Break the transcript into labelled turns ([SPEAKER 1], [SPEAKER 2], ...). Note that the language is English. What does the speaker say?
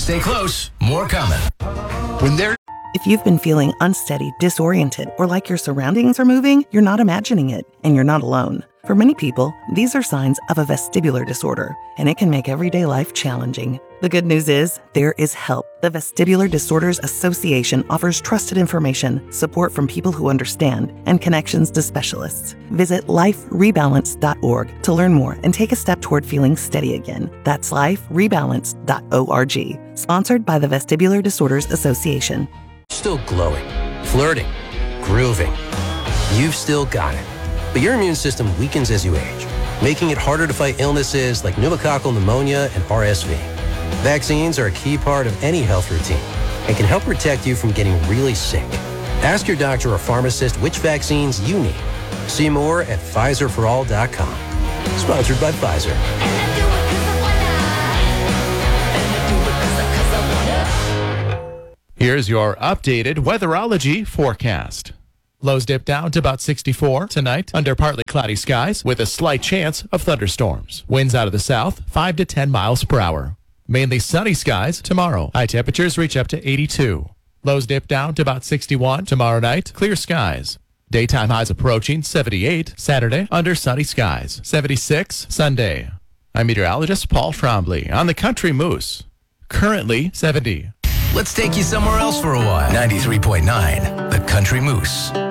[SPEAKER 1] Stay close. More coming.
[SPEAKER 2] If you've been feeling unsteady, disoriented, or like your surroundings are moving, you're not imagining it, and you're not alone. For many people, these are signs of a vestibular disorder, and it can make everyday life challenging. The good news is, there is help. The Vestibular Disorders Association offers trusted information, support from people who understand, and connections to specialists. Visit liferebalance.org to learn more and take a step toward feeling steady again. That's liferebalance.org. Sponsored by the Vestibular Disorders Association.
[SPEAKER 3] Still glowing, flirting, grooving. You've still got it. But your immune system weakens as you age, making it harder to fight illnesses like pneumococcal pneumonia and RSV. Vaccines are a key part of any health routine and can help protect you from getting really sick. Ask your doctor or pharmacist which vaccines you need. See more at PfizerForAll.com. Sponsored by Pfizer.
[SPEAKER 4] Here's your updated weatherology forecast. Lows dip down to about 64 tonight under partly cloudy skies with a slight chance of thunderstorms. Winds out of the south, 5 to 10 miles per hour. Mainly sunny skies tomorrow. High temperatures reach up to 82. Lows dip down to about 61 tomorrow night. Clear skies. Daytime highs approaching 78 Saturday under sunny skies. 76 Sunday. I'm meteorologist Paul Trombley on the Country Moose. Currently 70.
[SPEAKER 1] Let's take you somewhere else for a while. 93.9, The Country Moose.